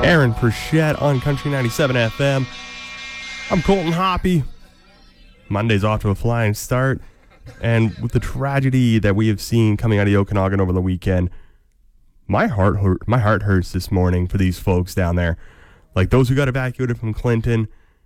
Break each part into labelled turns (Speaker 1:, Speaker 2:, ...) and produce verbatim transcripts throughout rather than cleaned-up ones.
Speaker 1: Aaron Pritchett on Country ninety-seven F M. I'm Colton Hoppy. Monday's off to a flying start. And with the tragedy that we have seen coming out of the Okanagan over the weekend, my heart hurt, my heart hurts this morning for these folks down there. Like those who got evacuated from Clinton.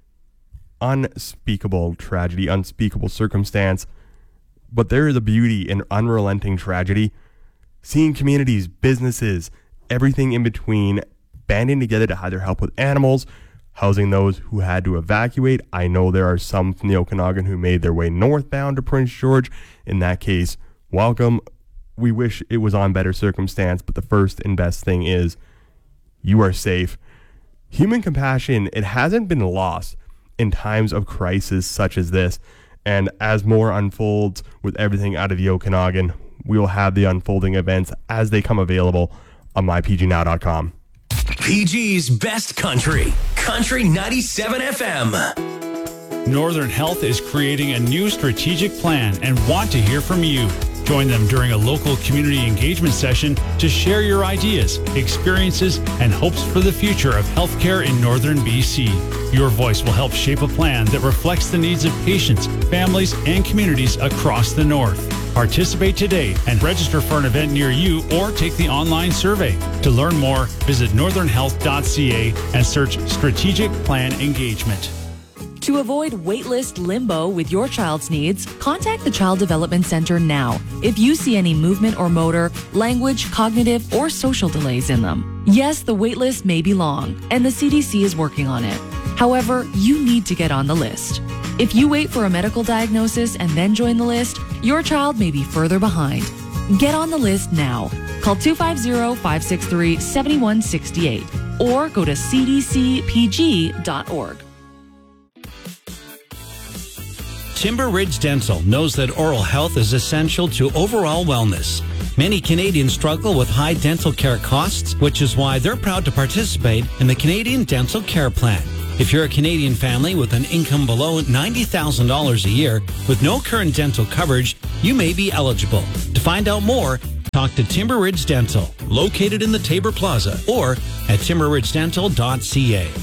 Speaker 1: Unspeakable tragedy, unspeakable circumstance. But there is a beauty in unrelenting tragedy. Seeing communities, businesses, everything in between banding together to either help with animals, housing those who had to evacuate. I know there are some from the Okanagan who made their way northbound to Prince George. In that case, welcome. We wish it was on better circumstance, but the first and best thing is you are safe. Human compassion, it hasn't been lost in times of crisis such as this. And as more unfolds with everything out of the Okanagan, we will have the unfolding events as they come available on my p g now dot com.
Speaker 2: P G's Best Country, Country ninety-seven F M.
Speaker 3: Northern Health is creating a new strategic plan and want to hear from you. Join them during a local community engagement session to share your ideas, experiences, and hopes for the future of healthcare in Northern B C. Your voice will help shape a plan that reflects the needs of patients, families, and communities across the North. Participate today and register for an event near you or take the online survey. To learn more, visit northern health dot c a and search Strategic Plan Engagement.
Speaker 4: To avoid waitlist limbo with your child's needs, contact the Child Development Center now if you see any movement or motor, language, cognitive, or social delays in them. Yes, the waitlist may be long, and the C D C is working on it. However, you need to get on the list. If you wait for a medical diagnosis and then join the list, your child may be further behind. Get on the list now. Call two five zero, five six three, seven one six eight or go to c d c p g dot org.
Speaker 5: Timber Ridge Dental knows that oral health is essential to overall wellness. Many Canadians struggle with high dental care costs, which is why they're proud to participate in the Canadian Dental Care Plan. If you're a Canadian family with an income below ninety thousand dollars a year with no current dental coverage, you may be eligible. To find out more, talk to Timber Ridge Dental, located in the Tabor Plaza, or at timber ridge dental dot c a.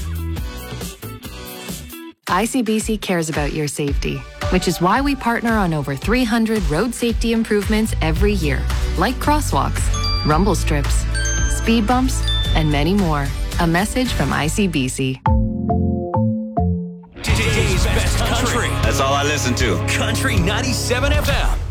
Speaker 6: I C B C cares about your safety, which is why we partner on over three hundred road safety improvements every year, like crosswalks, rumble strips, speed bumps, and many more. A message from I C B C.
Speaker 2: Today's Best Country.
Speaker 7: That's all I listen to.
Speaker 2: Country ninety-seven F M.